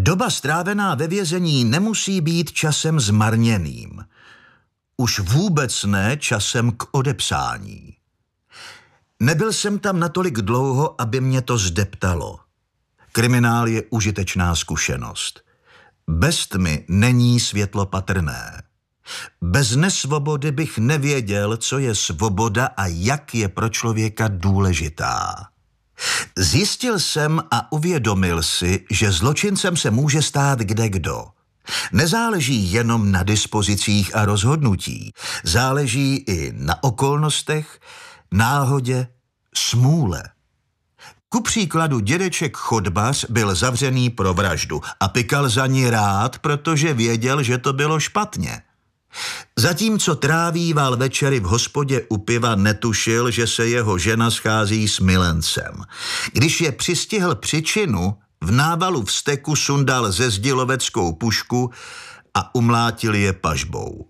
Doba strávená ve vězení nemusí být časem zmarněným. Už vůbec ne časem k odepsání. Nebyl jsem tam natolik dlouho, aby mě to zdeptalo. Kriminál je užitečná zkušenost. Bez tmy není světlo patrné. Bez nesvobody bych nevěděl, co je svoboda a jak je pro člověka důležitá. Zjistil jsem a uvědomil si, že zločincem se může stát kdekdo. Nezáleží jenom na dispozicích a rozhodnutí. Záleží i na okolnostech, náhodě, smůle. Ku příkladu dědeček Chodbař byl zavřený pro vraždu a pikal za ní rád, protože věděl, že to bylo špatně. Zatímco trávíval večery v hospodě u piva, netušil, že se jeho žena schází s milencem. Když je přistihl při činu, v návalu vzteku sundal ze zdi loveckou pušku a umlátil je pažbou.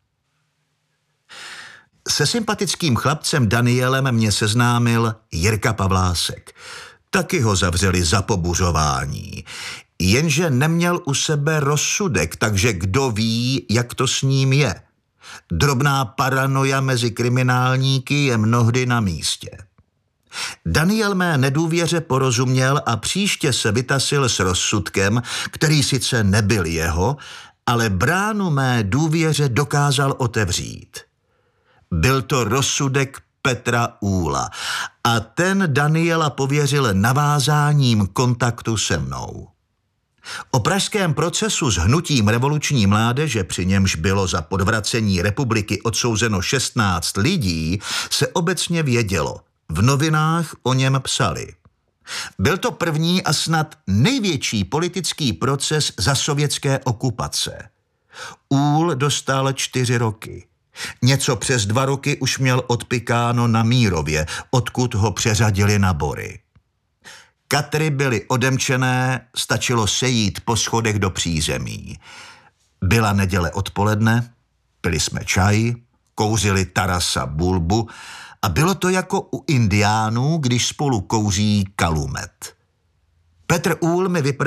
Se sympatickým chlapcem Danielem mě seznámil Jirka Pavlásek. Taky ho zavřeli za pobuřování. Jenže neměl u sebe rozsudek, takže kdo ví, jak to s ním je. Drobná paranoja mezi kriminálníky je mnohdy na místě. Daniel mé nedůvěře porozuměl a příště se vytasil s rozsudkem, který sice nebyl jeho, ale bránu mé důvěře dokázal otevřít. Byl to rozsudek Petra Úla a ten Daniela pověřil navázáním kontaktu se mnou. O pražském procesu s hnutím revoluční mládeže, při němž bylo za podvracení republiky odsouzeno 16 lidí, se obecně vědělo. V novinách o něm psali. Byl to první a snad největší politický proces za sovětské okupace. Úl dostal 4 roky. Něco přes 2 roky už měl odpikáno na Mírově, odkud ho přeřadili na Bory. Katry byly odemčené, stačilo sejít po schodech do přízemí. Byla neděle odpoledne, pili jsme čaj, kouřili Tarasa Bulbu a bylo to jako u indiánů, když spolu kouří kalumet. Petr Úl mi vyprávěl